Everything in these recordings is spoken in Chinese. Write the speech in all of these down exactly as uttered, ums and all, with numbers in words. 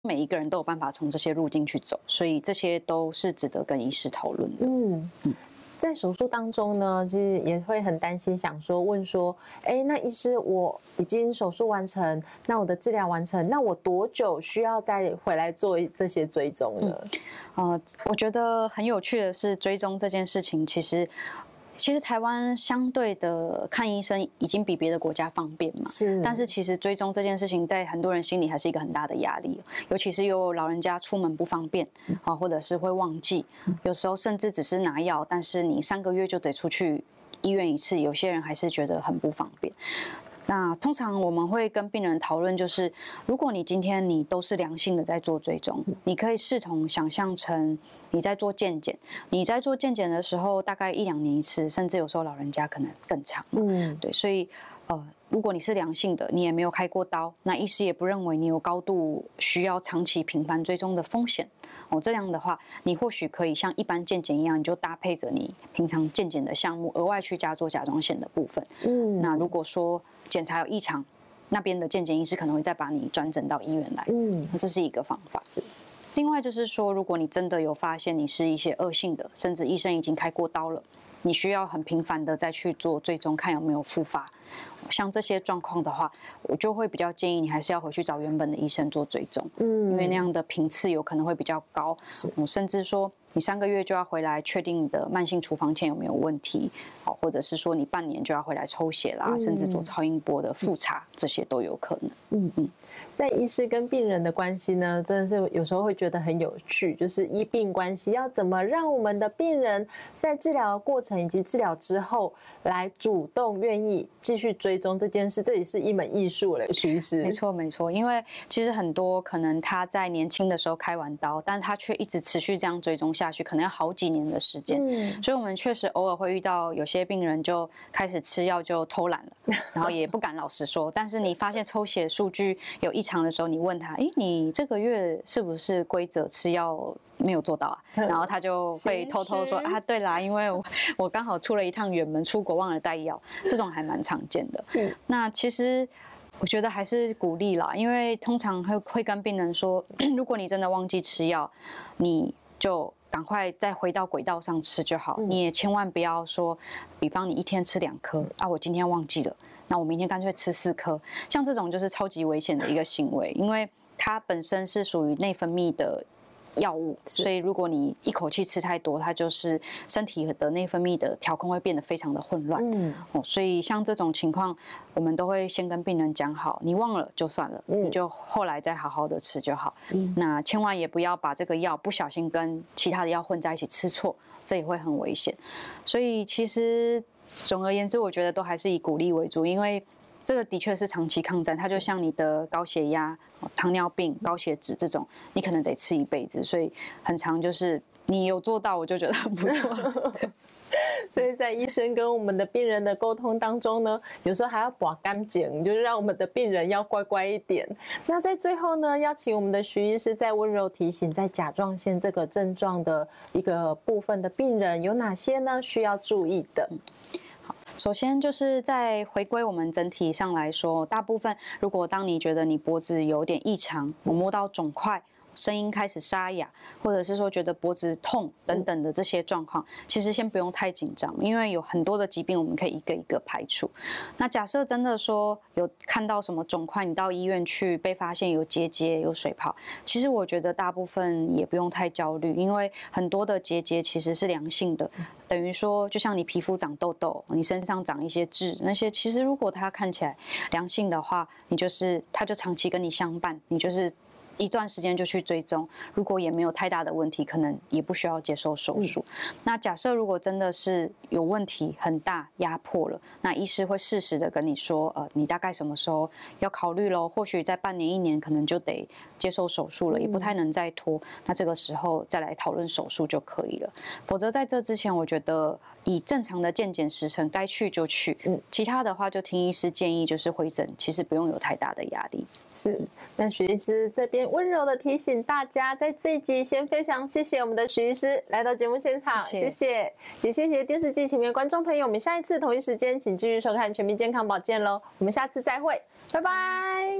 每一个人都有办法从这些路径去走，所以这些都是值得跟医师讨论的。 嗯嗯。在手术当中呢，其实也会很担心，想说问说，哎，那医师我已经手术完成，那我的治疗完成，那我多久需要再回来做这些追踪呢？ 嗯、呃，我觉得很有趣的是，追踪这件事情，其实。其实台湾相对的看医生已经比别的国家方便嘛， 是。 但是其实追踪这件事情，在很多人心里还是一个很大的压力，尤其是有老人家出门不方便啊，或者是会忘记，有时候甚至只是拿药，但是你三个月就得出去医院一次，有些人还是觉得很不方便。那通常我们会跟病人讨论，就是如果你今天你都是良性的在做追踪，你可以视同想象成你在做健检，你在做健检的时候，大概一两年一次，甚至有时候老人家可能更长。嗯，对，所以呃，如果你是良性的，你也没有开过刀，那医师也不认为你有高度需要长期频繁追踪的风险。哦，这样的话，你或许可以像一般健检一样，你就搭配着你平常健检的项目，额外去加做甲状腺的部分。嗯，那如果说检查有异常，那边的健检医师可能会再把你转诊到医院来。嗯，这是一个方法。是。另外就是说，如果你真的有发现你是一些恶性的，甚至医生已经开过刀了，你需要很频繁的再去做追踪，看有没有复发。像这些状况的话，我就会比较建议你还是要回去找原本的医生做追踪，嗯，因为那样的频次有可能会比较高，是，嗯，甚至说你三个月就要回来确定你的慢性处方签有没有问题，哦，或者是说你半年就要回来抽血啦，嗯，甚至做超音波的复查，这些都有可能。嗯嗯， 在医师跟病人的关系呢，真的是有时候会觉得很有趣，就是医病关系要怎么让我们的病人在治疗的过程以及治疗之后来主动愿意继续追踪这件事，这也是一门艺术了，徐医师。 没错没错，因为其实很多可能他在年轻的时候开完刀，但他却一直持续这样追踪下去，可能要好几年的时间。嗯，所以我们确实偶尔会遇到有些病人就开始吃药就偷懒了，然后也不敢老实说。但是你发现抽血数据有异常的时候，你问他，哎，你这个月是不是规则吃药没有做到啊？然后他就会偷偷说啊，对啦，因为我我刚好出了一趟远门，出国忘了带药，这种还蛮常见的。嗯，那其实我觉得还是鼓励啦，因为通常会会跟病人说，如果你真的忘记吃药，你就赶快再回到轨道上吃就好，嗯，你也千万不要说，比方你一天吃两颗啊，我今天忘记了，那我明天干脆吃四颗，像这种就是超级危险的一个行为，因为它本身是属于内分泌的药物，所以如果你一口气吃太多，它就是身体的内分泌的调控会变得非常的混乱。嗯，哦，所以像这种情况，我们都会先跟病人讲好，你忘了就算了，嗯，你就后来再好好的吃就好。嗯，那千万也不要把这个药不小心跟其他的药混在一起吃错，这也会很危险。所以其实总而言之，我觉得都还是以鼓励为主，因为这个的确是长期抗战，它就像你的高血压、糖尿病、高血脂这种，你可能得吃一辈子，所以很常就是你有做到，我就觉得很不错。 所以在医生跟我们的病人的沟通当中呢，有时候还要把干净，就是让我们的病人要乖乖一点。那在最后呢，邀请我们的徐医师再温柔提醒，在甲状腺这个症状的一个部分的病人有哪些呢需要注意的？嗯， 首先就是在回归我们整体上来说，大部分如果当你觉得你脖子有点异常，我摸到肿块，声音开始沙哑，或者是说觉得脖子痛等等的这些状况，其实先不用太紧张，因为有很多的疾病我们可以一个一个排除。那假设真的说有看到什么肿块，你到医院去被发现有结节、有水泡，其实我觉得大部分也不用太焦虑，因为很多的结节其实是良性的，等于说就像你皮肤长痘痘，你身上长一些痣，那些其实如果它看起来良性的话，你就是它就长期跟你相伴，你就是一段时间就去追踪，如果也没有太大的问题，可能也不需要接受手术。嗯，那假设如果真的是有问题很大压迫了，那医师会适时的跟你说，呃，你大概什么时候要考虑咯，或许在半年一年可能就得接受手术了，也不太能再拖，那这个时候再来讨论手术就可以了。否则在这之前，我觉得以正常的健检时程该去就去，嗯，其他的话就听医师建议，就是回诊，其实不用有太大的压力。 是，那徐医师这边温柔的提醒大家，在这一集先非常谢谢我们的徐医师来到节目现场，谢谢，谢谢也谢谢电视机前面的观众朋友，我们下一次同一时间请继续收看《全民健康保健》喽，我们下次再会，拜拜。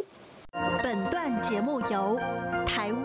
本段节目由台湾